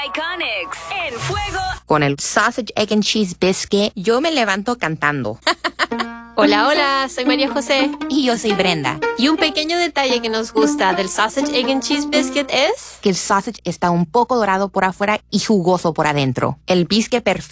Iconics en Fuego. Con el Sausage, Egg and Cheese Biscuit, yo me levanto cantando. Hola, hola, soy María José. Y yo soy Brenda. Y un pequeño detalle que nos gusta del Sausage, Egg and Cheese Biscuit es Que el sausage está un poco dorado por afuera y jugoso por adentro. El biscuit perfecto